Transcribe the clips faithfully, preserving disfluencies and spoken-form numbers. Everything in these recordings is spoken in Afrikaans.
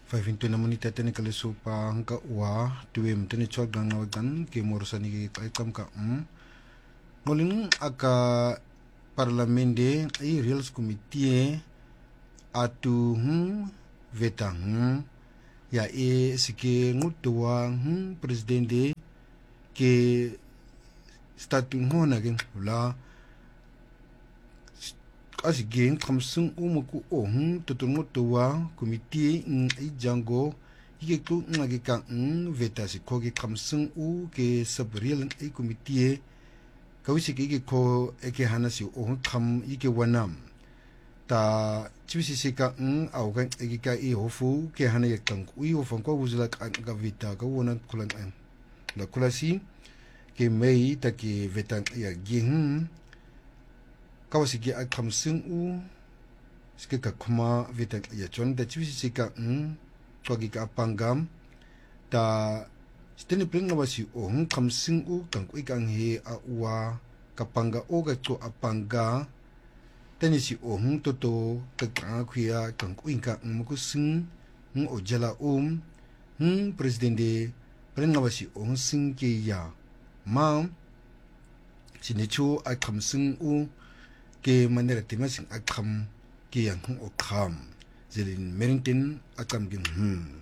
Faifintuna monita tene kale supa hangka ua tuwe mtene chwa ganga wagan ke morosani ke kaikam ka um ngolin aka parlamende ai reals committee atu hmm veta hmm ya e sike ngutua hmm presidente ke statu hona gen la asi gen kamsung umuku ohun tutungo towa komite ng ijango ike ku ngage ka ng veta si koge kamsung u ke sabriel ng komite kawisi ke ike ko eke hanasi ohun kam ike wanam ta chibisi se ka ng awgan eke ka i hofu ke hanaya kang ui hofan ko wuzula ka nga veta ka wana kulang ang la kulasi ke mei ta ke veta ya gen kawasiki a kamsung u sike ka kuma vita ya chon da chisi sika um twagi ka pangam ta stene pringa wasi o hum kamsung u kang kui kang he a uwa kapanga o ga cho apanga tani si o hum toto ka ka kuya kang kui ka um ku sing um o jala um um presidente pringa wasi o hum sing ke ya ma sinichu a kamsung u ke manera timasing akam ke yang hong okam zelin merintin akam gin hmm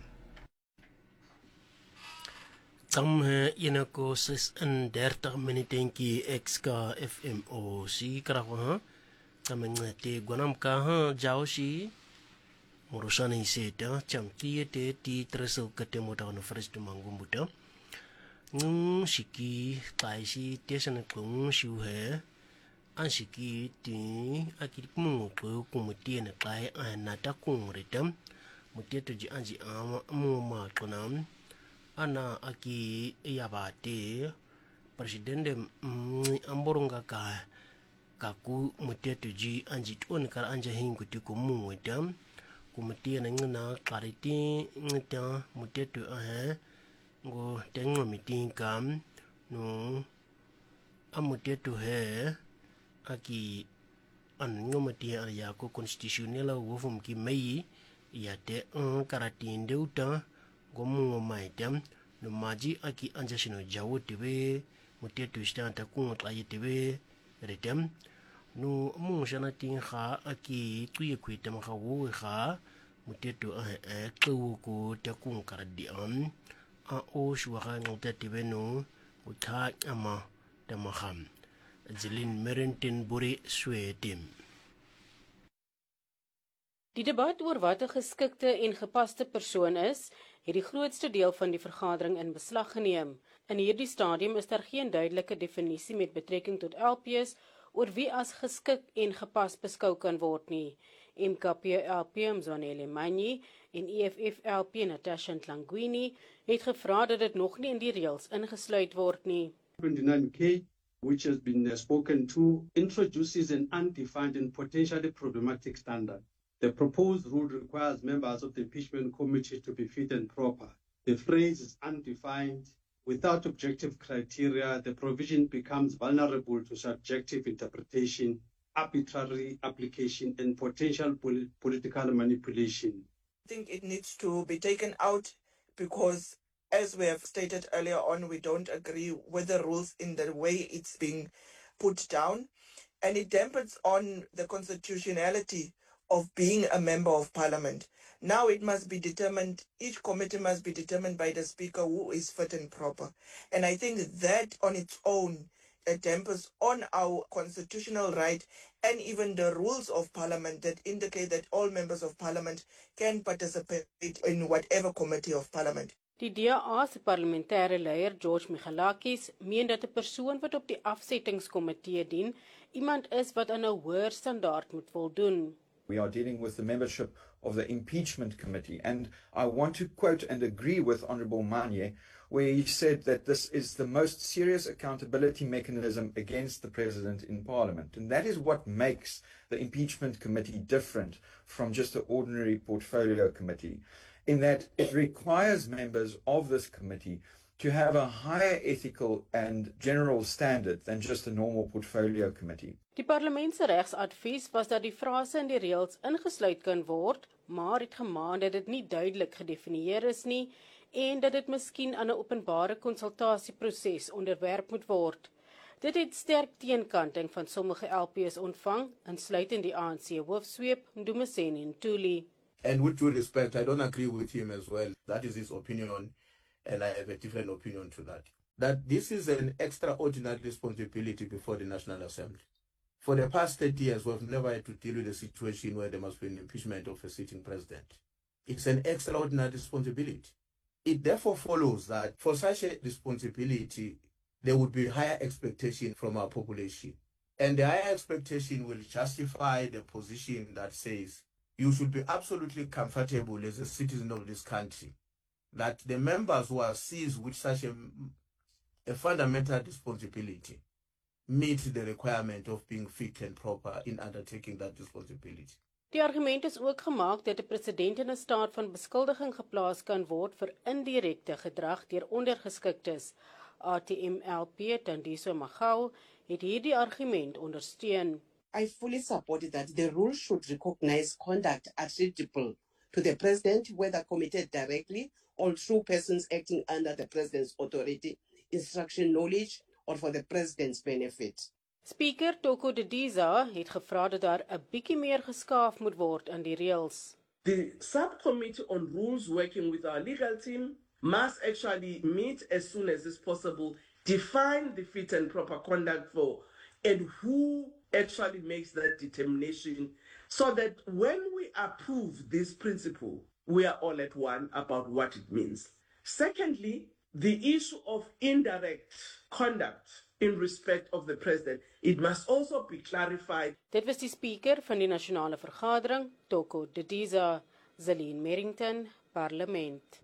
tam ina ko ses en dertig minuten ki exka F M O si karaho ha tameng te gonam ka ha jao si morosana iseta cham ti te ti tresel kete mota no fresh to mangumbuta ngung siki tai si tesana kung shu he ansiki ti akiri kumu ko kumiti na kai ana ta kumritam mutieto ji anji ama mu ma konam ana aki yabate presidente amboronga ka kaku mutieto ji anji ton kar anja hingu ti kumu wetam kumiti na ngina clarity ngita mutieto a ngo tengo meeting kam no amutieto he aki an ngomati ya ko constitutional wofum ki mai ya te an karatin deuta gomu mai tam no maji aki anjashino jawo tebe mutetu stanta ku tlaye tebe retem no mu jana tin kha aki tuye kwitem kha wo kha mutetu a e ku ko te ku karadi am a o shwa ga ngote tebe no utha ama tamaham Zelin Merintin Buri Sweetim. Die debat oor wat 'n geskikte en gepaste persoon is, het die grootste deel van die vergadering in beslag geneem. In hierdie stadium is daar geen duidelike definisie met betrekking tot L P's oor wie as geskik en gepas beskou kan word nie. M K P L P Mzwanele Manyi en E F F L P Natasha Ntlangwini het gevra dat dit nog nie in die reëls ingesluit word nie. twenty-nine K which has been uh, spoken to, introduces an undefined and potentially problematic standard. The proposed rule requires members of the impeachment committee to be fit and proper. The phrase is undefined. Without objective criteria, the provision becomes vulnerable to subjective interpretation, arbitrary application, and potential pol political manipulation. I think it needs to be taken out because, as we have stated earlier on, we don't agree with the rules in the way it's being put down, and it dampens on the constitutionality of being a member of parliament. Now it must be determined, each committee must be determined by the speaker who is fit and proper. And I think that on its own, it dampens on our constitutional right and even the rules of parliament that indicate that all members of parliament can participate in whatever committee of parliament. Die D A se parlementêre leier George Michalakis meen dat 'n persoon wat op die afsettingskomitee dien, iemand is wat aan 'n hoër standaard moet voldoen. We are dealing with the membership of the impeachment committee, and I want to quote and agree with Honourable Manye, where he said that this is the most serious accountability mechanism against the president in parliament, and that is what makes the impeachment committee different from just an ordinary portfolio committee, in that it requires members of this committee to have a higher ethical and general standard than just a normal portfolio committee. Die parlement se regsadvies was dat die frase in die reëls ingesluit kan word, maar het gemaan dat dit nie duidelik gedefinieer is nie en dat dit miskien aan 'n openbare konsultasieproses onderwerp moet word. Dit het sterk teenkanting van sommige L P's ontvang, insluitend die A N C hoofsweep Mdumiseni Ntuli. And with due respect, I don't agree with him as well. That is his opinion, and I have a different opinion to that. That this is an extraordinary responsibility before the National Assembly. For the past thirty years, we've never had to deal with a situation where there must be an impeachment of a sitting president. It's an extraordinary responsibility. It therefore follows that for such a responsibility, there would be higher expectation from our population. And the higher expectation will justify the position that says you should be absolutely comfortable as a citizen of this country that the members who are seized with such a, a fundamental responsibility meet the requirement of being fit and proper in undertaking that responsibility. Die argument is ook gemaak dat 'n president in 'n staat van beskuldiging geplaas kan word vir indirekte gedrag deur ondergeskiktes. A T M L P Tandiso Magau het hierdie argument ondersteun. I fully support that the rule should recognize conduct attributable to the president, whether committed directly or through persons acting under the president's authority, instruction, knowledge, or for the president's benefit. Speaker Toko Didiza het gevra dat daar 'n bietjie meer geskaaf moet word aan die reëls. The subcommittee on rules working with our legal team must actually meet as soon as is possible, define the fit and proper conduct for, and who actually makes that determination, so that when we approve this principle, we are all at one about what it means. Secondly, the issue of indirect conduct in respect of the president, it must also be clarified. Dit was die speaker van die nasionale vergadering, Toko Didiza, Zelene Merrington, Parlement.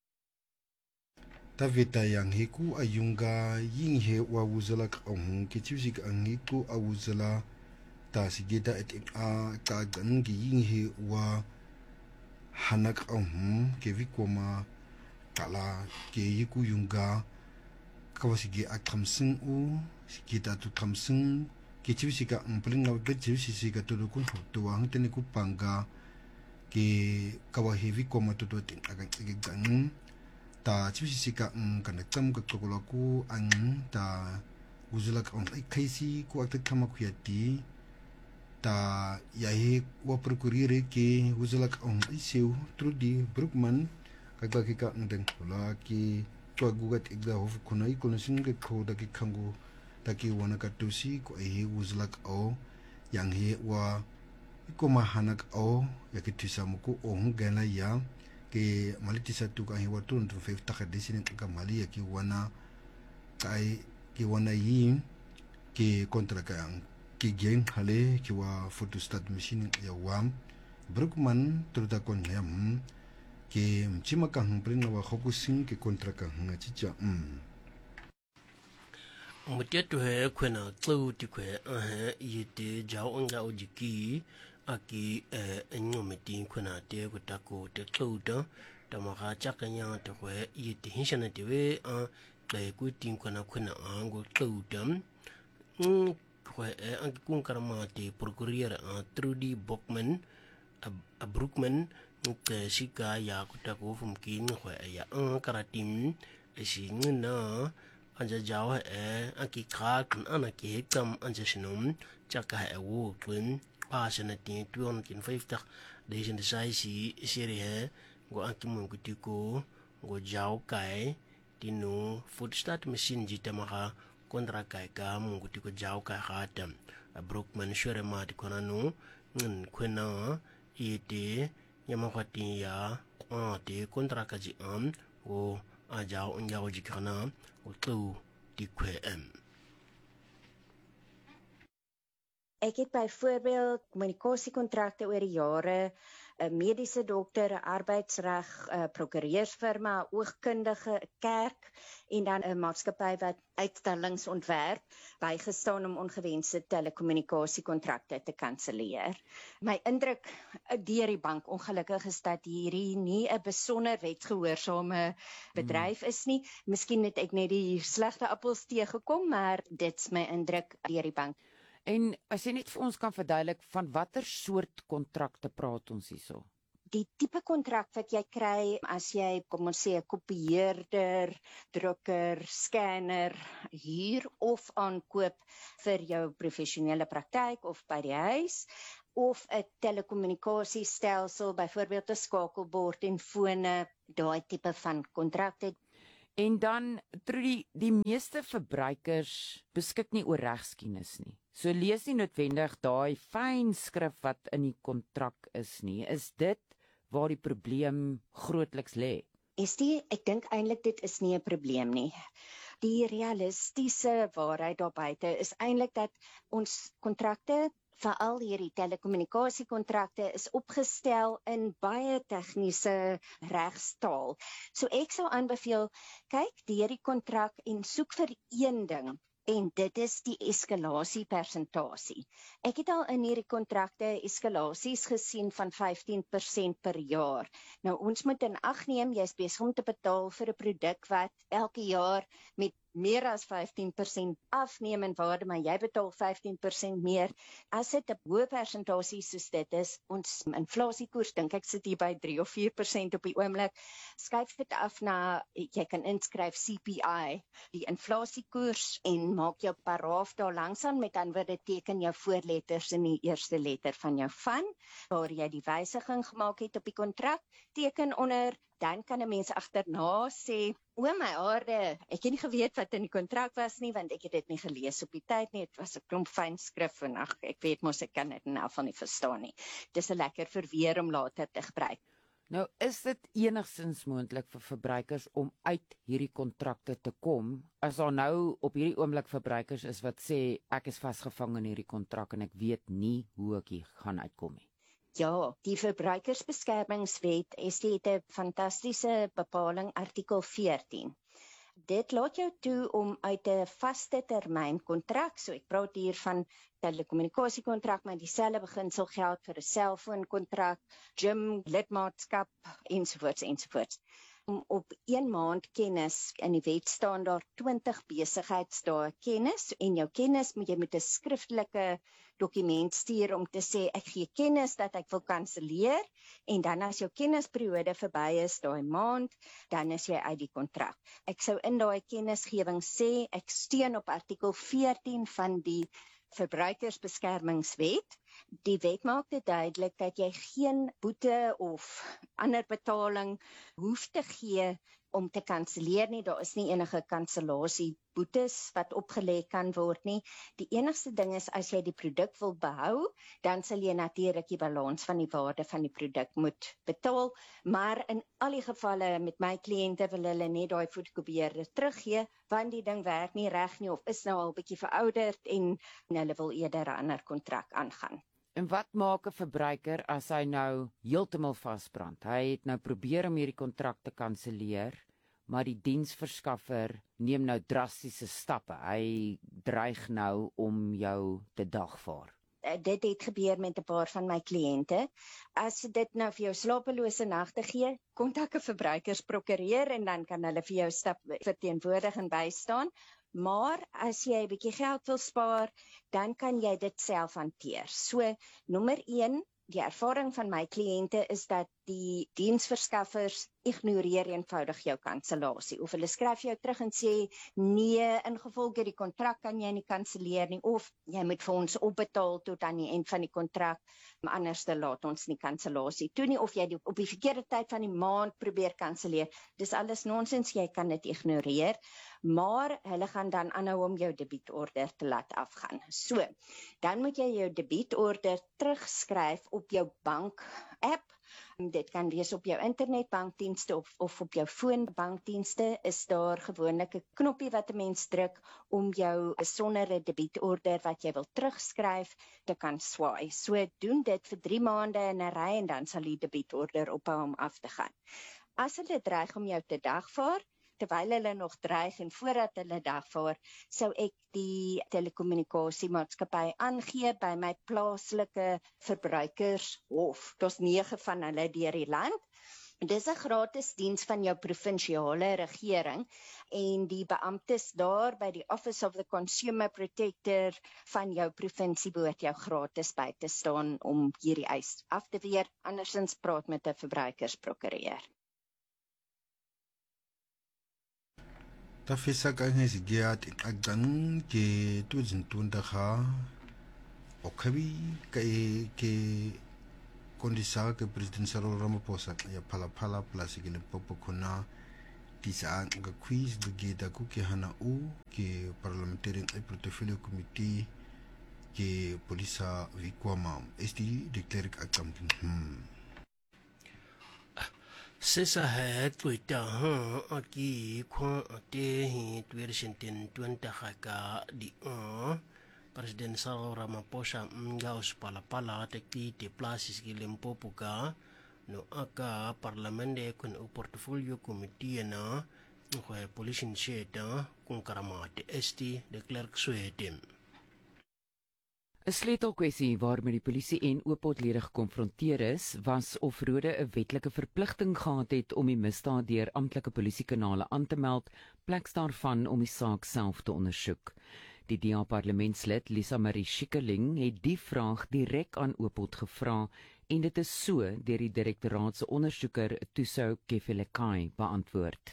Taveta yang heku ayunga ying he wa wuzala ka ohun ke chusik ang heku a wuzala ta sigeta et a ka gangi ying he wa hanak ohun ke vikoma kala ke yiku yunga kawasige akramsing u sigeta tu kamsing ke chusika umpling na be chusika to kun to wa hantene ku panga ke kawahe vikoma to to tin aga gan ta chibisika ng kanaktam ka kokolaku ang ta uzulak on kaisi ku akta kama kuyati ta yahe wa procurire ke uzulak on iseu Trudy Broekman kagba ka ndeng la ki to gugat igda hof kunai konosin ke ko da ki kangu ta ki wana ka tusi ko e uzulak o yang he wa ko mahanak o yakitisa muku o ngena ya ke maliti satu ka hiwa tu untuk fifta kadisi ni ka mali ki wana kai ki wana yi ki kontra ka ki geng hale ki wa photostat machine ya wam Broekman truda kon yam ki mchima ka humprin wa khokusing ki kontra ka ngachicha mm mutia tu he kwena tlu ti kwe eh yete jao nga ojiki aki enyometi kwena te kutako te tluda tamaka chakanya te kwe yete hinshana te we a te kutin kwena kwena ango tluda mm kwe anki kunkarama te procureur a Trudy Broekman a Broekman ke sika ya kutako fumkin kwe ya an karatim esi ngina anja jawa e anki krak ana ki hekam anja shinum chaka e wo twin passion at two hundred fifty deze de saisi serie go anki mun kutiko go jaw kai tinu footstat machine jitamaha kontra kai ka mun kutiko jaw kai hatam a Broekman shure ma di konanu ngin kwena ite yamakwati ya a te kontra kaji am go a jaw onjaw jikana tu die kwem. Ek het byvoorbeeld kommunikasiekontrakte oor die jare 'n mediese dokter, 'n arbeidsreg, 'n prokureursfirma, 'n oogkundige, 'n kerk en dan 'n maatskappy wat uitstallings ontwerp, bygestaan om ongewenste telekommunikasiekontrakte te kanselleer. My indruk deur die bank ongelukkig is dat hierdie nie 'n besonder wetgehoorsame bedryf is nie. Miskien het ek net die slegte appels teëgekom, maar dit's my indruk deur die bank. En as jy net vir ons kan verduidelik, van watter soort kontrakte praat ons hierso? Die tipe kontrak wat jy kry as jy, kom ons sê, 'n kopieerder, drukker, scanner huur of aankoop vir jou professionele praktyk of by die huis, of 'n telekommunikasiestelsel, byvoorbeeld 'n skakelbord en fone, daai tipe van kontrakte. En dan, Trudy, die meeste verbruikers beskik nie oor regskennis nie. So lees nie noodwendig daai fyn skrif wat in die kontrak is nie. Is dit waar die probleem grootliks lê? Is die, ek dink eintlik dit is nie 'n probleem nie. Die realistiese waarheid daar buite is eintlik dat ons kontrakte, veral hierdie telekommunikasiekontrakte, is opgestel in baie tegniese regstaal. So ek sou aanbeveel, kyk deur die kontrak en soek vir een ding. En dit is die eskalasie-persentasie. Ek het al in hierdie kontrakte eskalasies gesien van vyftien persent per jaar. Nou ons moet in ag neem, jy is besig om te betaal vir 'n produk wat elke jaar met meer as vyftien persent afneem in waarde, maar jy betaal vyftien persent meer. As dit 'n hoë persentasie soos dit is, ons inflasiekoers dink ek sit hier by drie of vier persent op die oomblik, skuif dit af na, jy kan inskryf C P I, die inflasiekoers, en maak jou paraaf daar langsaan, met ander woorde teken jou voorletters in die eerste letter van jou van, waar jy die wysiging gemaak het op die kontrak, teken onder, dan kan 'n mens agterna sê, o my aarde, ek het nie geweet wat in die kontrak was nie, want ek het dit nie gelees op die tyd nie, het was 'n klomp fyn skrif, en ag, ek weet mos, ek kan dit in elk geval nie verstaan nie. Dis 'n lekker verweer om later te gebruik. Nou, is dit enigstens moontlik vir verbruikers om uit hierdie kontrakte te kom, as daar nou op hierdie oomblik verbruikers is wat sê, ek is vasgevang in hierdie kontrak en ek weet nie hoe ek hier gaan uitkom nie? Ja, die Verbruikersbeskermingswet is dit 'n fantastiese bepaling, artikel veertien. Dit laat jou toe om uit 'n vaste termyn kontrak, so ek praat hier van telekommunikasiekontrak, maar dieselfde beginsel geld vir 'n selfoonkontrak, gym, lidmaatskap ensovoorts ensovoorts. Om op een maand kennis, in die wet staan daar twintig besigheidsdae kennis, en jou kennis moet jy met 'n skriftelike dokument stuur om te sê ek gee kennis dat ek wil kanselleer, en dan as jou kennisperiode verby is daai maand, dan is jy uit die kontrak. Ek sou in daai kennisgewing sê ek steun op artikel veertien van die Verbruikersbeskermingswet. Die wet maak dit duidelik dat jy geen boete of ander betaling hoef te gee om te kanselleer nie. Daar is nie enige kansellasie boetes wat opgelê kan word nie. Die enigste ding is, as jy die produk wil behou, dan sal jy natuurlik die balans van die waarde van die produk moet betaal, maar in al die gevalle met my kliënte wil hulle net daai fotokopieerder teruggee, want die ding werk nie reg nie, of is nou al 'n bietjie verouderd, en hulle wil eerder 'n ander kontrak aangaan. En wat maak 'n verbruiker as hy nou heeltemal vasbrand? Hy het nou probeer om hierdie kontrak te kanselleer, maar die diensverskaffer neem nou drastiese stappe. Hy dreig nou om jou te dagvaar. Dit het gebeur met 'n paar van my kliënte. As dit nou vir jou slapelose nagte gee, kontak 'n verbruikersprokureur en dan kan hulle vir jou stap verteenwoordig en bystaan. Maar as jy 'n bietjie geld wil spaar, dan kan jy dit self hanteer. So, nommer een, die ervaring van my kliënte is dat die diensverskaffers ignoreer eenvoudig jou kansellasie. Of hulle skryf jou terug en sê, nee, ingevolge die kontrak kan jy nie kanselleer nie, of jy moet vir ons opbetaal tot aan die eind van die kontrak, maar anders laat ons nie kansellasie toe nie, of jy die, op die verkeerde tyd van die maand probeer kanselleer. Dis alles nonsens, jy kan dit ignoreer, maar hulle gaan dan aanhou om jou debietorder te laat afgaan. So, dan moet jy jou debietorder terugskryf op jou bank app, Dit kan wees op jou internetbankdienste of, of op jou foonbankdienste, is daar gewoonlik 'n knoppie wat 'n mens druk om jou besondere debietorde wat jy wil terugskryf te kan swaai. So doen dit vir drie maande in 'n ry en dan sal die debietorder ophou om af te gaan. As hulle dreig om jou te dagvaar, terwyl hulle nog dreig en voordat hulle dagvaar, sou ek die telekommunikasiemaatskappy aangee by my plaaslike verbruikershof. Daar's nege van hulle deur die land. Dis 'n gratis diens van jou provinsiale regering en die beamptes daar by die Office of the Consumer Protector van jou provinsie behoort jou gratis by te staan om hierdie eis af te weer, andersins praat met 'n verbruikersprokureur. Tafisa ka ngezi giat agdan ke tuzin tunda kha okabi ke ke kondisa ke president Cyril Ramaphosa ya phala phala plus ke limpopo khona tisa nga quiz de gida ku ke hana u ke parliamentarian e portfolio committee ke polisa vikwama esti declare agam hmm Sesa het kuita ha aki kwa te hi tweeduisend twintig ka di uh, President Cyril Ramaphosa mga uspala-pala tekti te plasis ki Limpopo ka no aka parlamente kun u portfolio committee na kwa polisin sheta kun karamate esti de klerk suetem. 'n Sleutelkwessie waarmee die polisie en Ooppotlede gekonfronteer is, was of Rode 'n wetlike verpligting gehad het om die misdaad deur amptelike polisiekanale aan te meld, pleks daarvan om die saak self te ondersoek. Die D A parlementslid Lisa Marie Schikkerling het die vraag direk aan Ooppot gevra en dit is so deur die direktoraat se ondersoeker Thuso Kefelekai beantwoord.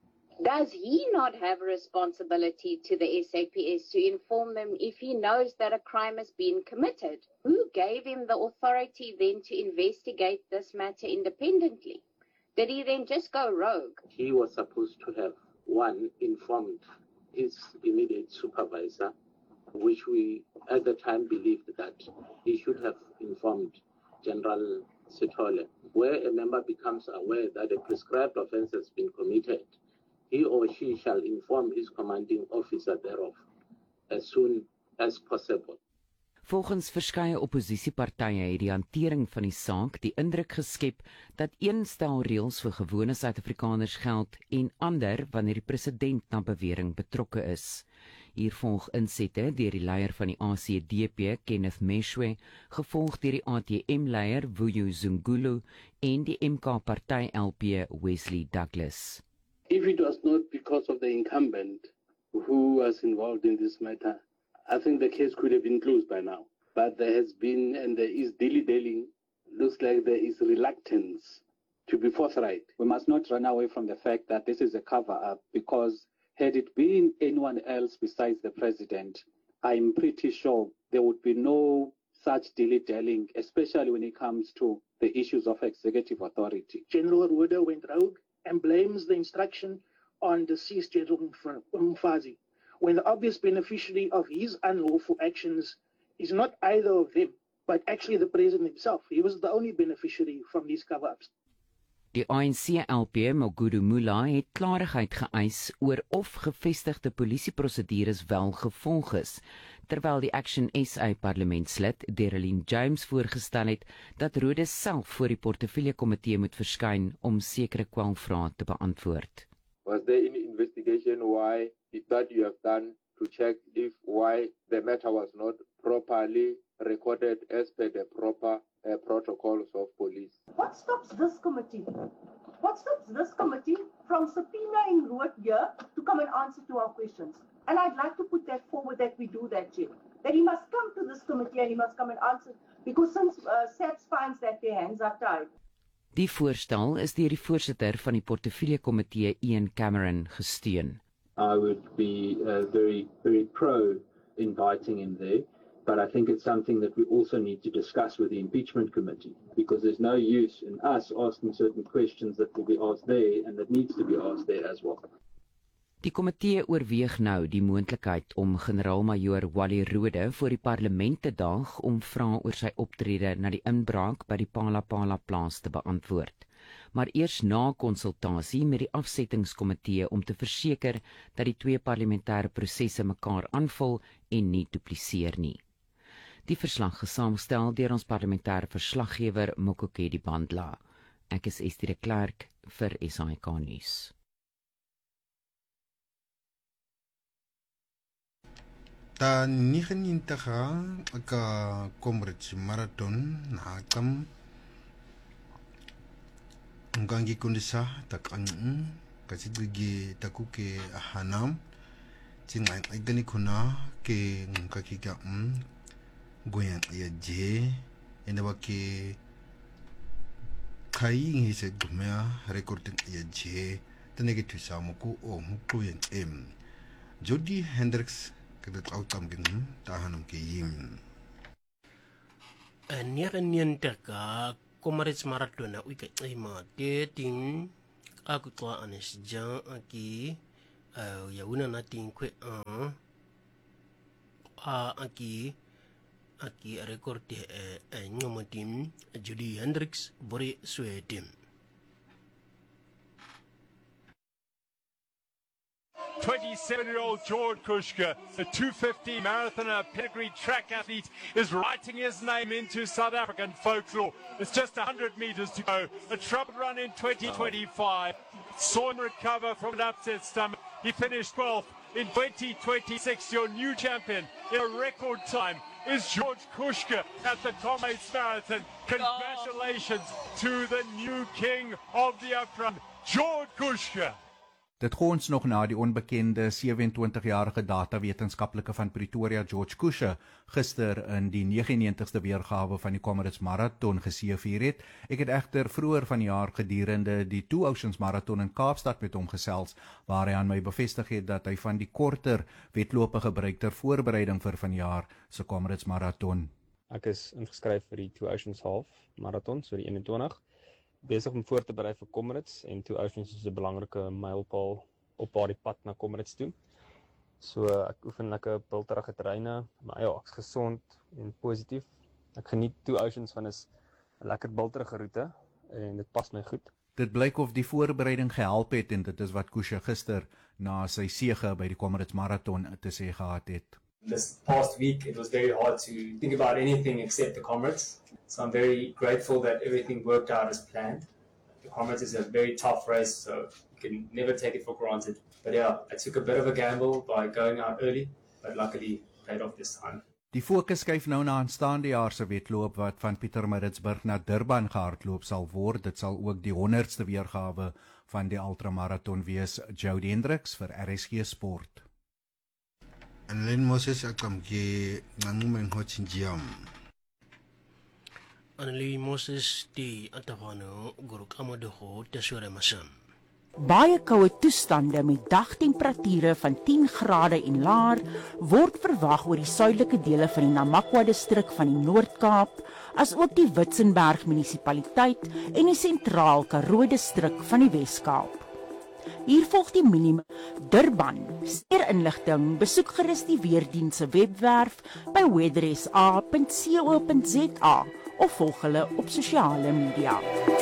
Does he not have a responsibility to the S A P S to inform them if he knows that a crime has been committed? Who gave him the authority then to investigate this matter independently? Did he then just go rogue? He was supposed to have, one, informed his immediate supervisor, which we at the time believed that he should have informed General Sithole. Where a member becomes aware that a prescribed offence has been committed, he or she shall inform his commanding officer thereof as soon as possible. Volgens verskeie opposisiepartye het die hantering van die saak die indruk geskep dat een stel reëls vir gewone Suid-Afrikaners geld en ander wanneer die president na bewering betrokke is. Hier volg insette deur die leier van die A C D P, Kenneth Meshwe, gevolg deur die A T M-leier Vuyo Zungulu en die M K party L P Wesley Douglas. If it was not because of the incumbent who was involved in this matter, I think the case could have been closed by now. But there has been, and there is dilly-dallying, looks like there is reluctance to be forthright. We must not run away from the fact that this is a cover-up, because had it been anyone else besides the president, I'm pretty sure there would be no such dilly-dallying, especially when it comes to the issues of executive authority. General Woda went rogue and blames the instruction on deceased General Mfazi, when the obvious beneficiary of his unlawful actions is not either of them, but actually the president himself. He was the only beneficiary from these cover-ups. Die A N C L P Magudu Mula het klarigheid geëis oor of gevestigde polisieprosedures wel gevolg is, terwyl die Action S A parlementslid Derelyn James voorgestel het dat Rode self voor die portefeulje komitee moet verskyn om sekere kwalvrae te beantwoord. Was there any investigation why that you have done to check if why the matter was not properly recorded as per the proper uh, protocols of police? What stops this committee? What stops this committee from subpoenaing Rood here to come and answer to our questions? And I'd like to put that forward that we do that, Chair. That he must come to this committee and he must come and answer, because since uh, SAPS finds that their hands are tied. Die voorstel is deur die voorsitter van die portefeulje komitee Ian Cameron gesteun. I would be uh, very, very pro inviting him there, but I think it's something that we also need to discuss with the impeachment committee, because there's no use in us asking certain questions that will be asked there and that needs to be asked there as well. Die komitee oorweeg nou die moontlikheid om generaal-majoor Wally Rode voor die parlement te daag om vrae oor sy optrede na die inbraak by die Palapala plaas te beantwoord. Maar eers na konsultasie met die afsettingskomitee om te verseker dat die twee parlementêre prosesse mekaar aanvul en nie dupliseer nie. Die verslag is saamgestel deur ons parlementêre verslaggewer Mokokedi Bandla. Ek is Estie de Klerk vir S A K nuus. Ta negenentig ka Comrades Marathon na kam ngangi kundisa tak ang kasi gigi takuke hanam tinga igani kuna ke ngakika um goyan ya je enda wake kai ngi se dumya recording ya je tanege tusa moku o mukuyen em Jody Hendricks dat outcome ging tahanam ke yim en negenentig ka Comrades Marathon na uike ima te ting aku tua anes jan aki ya una na ting kwe a a aki aki record te ngomatim Judy Hendricks bore swetim twenty-seven-year-old George Kushka, a two fifty marathoner, pedigree track athlete, is writing his name into South African folklore. It's just one hundred meters to go. A troubled run in twenty twenty-five. Saw him recover from an upset stomach. He finished twelfth. In twenty twenty-six, your new champion in a record time is George Kushka at the Comrades Marathon. Congratulations to the new king of the upfront, George Kushka. Dit gons nog na die onbekende sewe-en-twintig-jarige datawetenskaplike van Pretoria, George Kushka, gister in die negenenentigste weergawe van die Comrades Marathon geseëvier het. Ek het egter vroeër van die jaar gedurende die Two Oceans Marathon in Kaapstad met hom gesels, waar hy aan my bevestig het dat hy van die korter wedlope gebruik ter voorbereiding vir vanjaar se Comrades Marathon. Ek is ingeskryf vir die Two Oceans Half Marathon, so die eenentwintig. Besig om voor te berei vir Comrades en Two Oceans is 'n belangrike mylpaal op daardie pad na Comrades toe. So ek oefen lekker bulterige terreine, maar ja, ek's gesond en positief. Ek geniet Two Oceans van 'n lekker bulterige roete en dit pas my goed. Dit blyk of die voorbereiding gehelp het en dit is wat Kushka gister na sy sege by die Comrades Marathon te sê gehad het. This past week, it was very hard to think about anything except the Comrades. So I'm very grateful that everything worked out as planned. The Comrades is a very tough race, so you can never take it for granted. But yeah, I took a bit of a gamble by going out early, but luckily paid off this time. Die fokus skuif nou na aanstaande jaar se wedloop wat van Pietermaritzburg na Durban gehardloop sal word. Dit sal ook die honderdste weergawe van die ultramarathon wees. Jody Hendricks vir R S G Sport. En len Moses akamke nganumen hochinjiam. Annelie Moses die Atavano Guruk Amadoho Tesore Masam. Baie koue toestande met dagtemperature van tien grade en laer word verwag oor die suidelike dele van die Namakwa distrik van die Noord-Kaap, asook die Witzenberg munisipaliteit en die Sentraal Karoo distrik van die Wes-Kaap. Hier volg die minimum. Durban. Meer inligting, besoek gerus die weerdiens se webwerf by weather s a punt co punt za of volg hulle op sosiale media.